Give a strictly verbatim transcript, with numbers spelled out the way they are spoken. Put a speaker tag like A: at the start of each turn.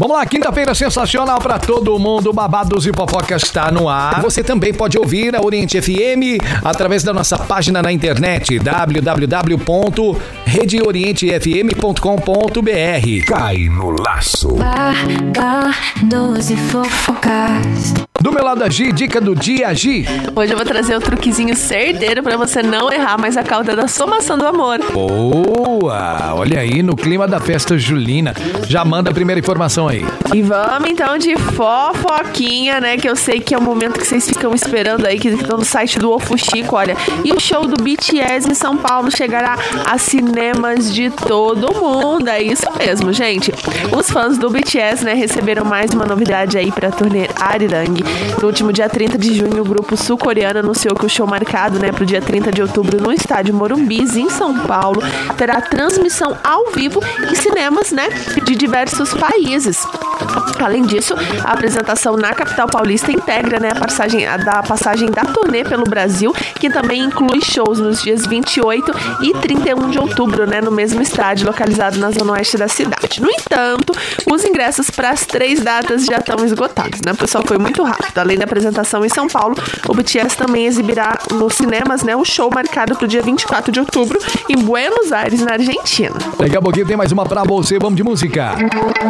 A: Vamos lá, quinta-feira sensacional pra todo mundo. Babados e Fofocas está no ar. Você também pode ouvir a Oriente F M através da nossa página na internet w w w ponto rede oriente f m ponto com ponto b r. Cai no laço.
B: Babados e Fofocas.
A: Do meu lado, a Gi, dica do dia, Gi.
C: Hoje eu vou trazer o truquezinho certeiro pra você não errar mais a cauda da somação do amor.
A: Boa! Olha aí, no clima da festa julina. Já manda a primeira informação aí.
C: E vamos então de fofoquinha, né? Que eu sei que é o momento que vocês ficam esperando aí, que estão no site do Ofuxico, olha. E o show do B T S em São Paulo chegará a cinemas de todo mundo. É isso mesmo, gente. Os fãs do B T S, né, receberam mais uma novidade aí pra turnê Arirang. No último dia trinta de junho, o grupo sul-coreano anunciou que o show marcado, né, pro dia trinta de outubro no estádio Morumbi, em São Paulo, terá transmissão ao vivo em cinemas, né, de diversos países. Além disso, a apresentação na capital paulista integra, né, a passagem, a da passagem da turnê pelo Brasil, que também inclui shows nos dias vinte e oito e trinta e um de outubro, né, no mesmo estádio localizado na zona oeste da cidade. No entanto, os ingressos para as três datas já estão esgotados, né? O pessoal foi muito rápido. Além da apresentação em São Paulo, o B T S também exibirá nos cinemas, né, um show marcado para o dia vinte e quatro de outubro em Buenos Aires, na Argentina.
A: Daqui a pouquinho tem mais uma pra você. Vamos de música.